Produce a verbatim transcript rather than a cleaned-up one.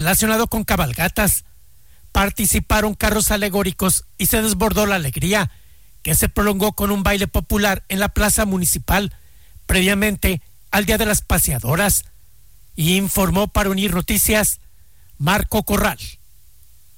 relacionado con cabalgatas. Participaron carros alegóricos y se desbordó la alegría, que se prolongó con un baile popular en la plaza municipal, previamente al Día de las Paseadoras. Y informó para Unir Noticias, Marco Corral.